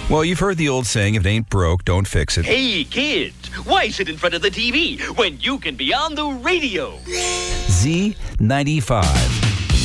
Well, you've heard the old saying, if it ain't broke, don't fix it. Hey, kids, why sit in front of the TV when you can be on the radio? Z95.